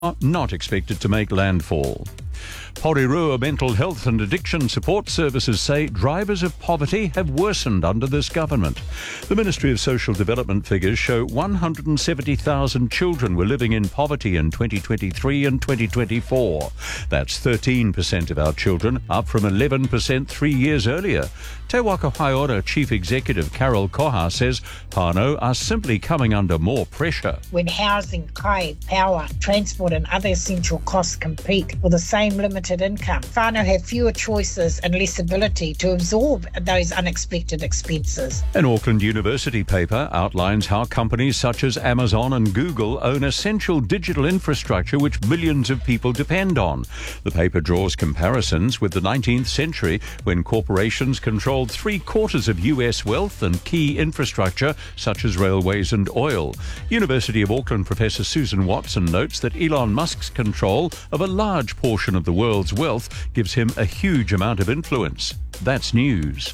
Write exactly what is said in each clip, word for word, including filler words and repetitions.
are not expected to make landfall. Porirua Mental Health and Addiction Support Services say drivers of poverty have worsened under this government. The Ministry of Social Development figures show one hundred seventy thousand children were living in poverty in twenty twenty-three and twenty twenty-four. That's thirteen percent of our children, up from eleven percent three years earlier. Te Waka Waiora Chief Executive Carol Koha says whānau are simply coming under more pressure. When housing, kai, power, transport and other essential costs compete for the same limited income, whānau have fewer choices and less ability to absorb those unexpected expenses. An Auckland University paper outlines how companies such as Amazon and Google own essential digital infrastructure which millions of people depend on. The paper draws comparisons with the nineteenth century when corporations controlled three quarters of U S wealth and key infrastructure such as railways and oil. University of Auckland professor Susan Watson notes that Elon Musk's control of a large portion of the world's wealth gives him a huge amount of influence. That's news.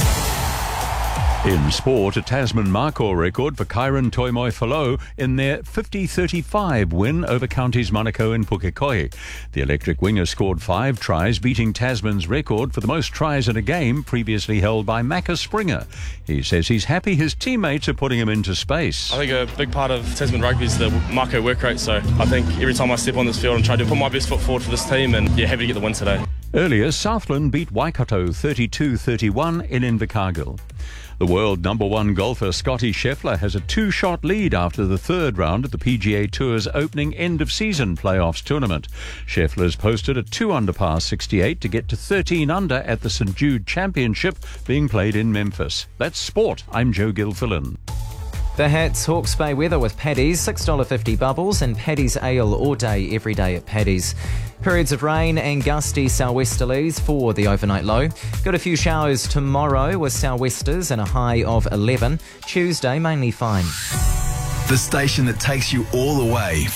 In sport, a Tasman Mako record for Kairon Toimoefalo in their fifty thirty-five win over Counties Manukau and Pukekohe. The electric winger scored five tries, beating Tasman's record for the most tries in a game previously held by Macca Springer. He says he's happy his teammates are putting him into space. I think a big part of Tasman rugby is the Mako work rate, so I think every time I step on this field I'm trying to put my best foot forward for this team, and yeah, happy to get the win today. Earlier, Southland beat Waikato thirty-two thirty-one in Invercargill. The world number one golfer Scottie Scheffler has a two-shot lead after the third round at the P G A Tour's opening end-of-season playoffs tournament. Scheffler's posted a two-under par sixty-eight to get to thirteen under at the St Jude Championship being played in Memphis. That's sport. I'm Joe Gilfillan. The Hats Hawke's Bay weather with Paddy's, six dollars fifty bubbles and Paddy's Ale all day, every day at Paddy's. Periods of rain and gusty sou'westerlies for the overnight low. Got a few showers tomorrow with sou'westers and a high of eleven. Tuesday mainly fine. The station that takes you all the way.